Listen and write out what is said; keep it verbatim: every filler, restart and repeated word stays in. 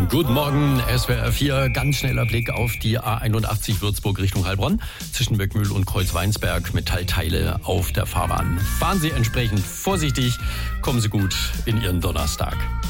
Guten Morgen, S W R vier. Ganz schneller Blick auf die A einundachtzig Würzburg Richtung Heilbronn. Zwischen Möckmühl und Kreuzweinsberg, Metallteile auf der Fahrbahn. Fahren Sie entsprechend vorsichtig, kommen Sie gut in Ihren Donnerstag.